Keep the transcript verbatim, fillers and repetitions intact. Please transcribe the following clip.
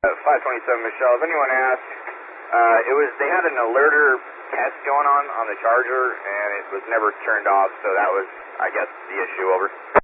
five twenty-seven Michelle, if anyone asked, uh, it was, they had an alerter test going on on the charger, and it was never turned off, so that was, I guess, the issue. Over.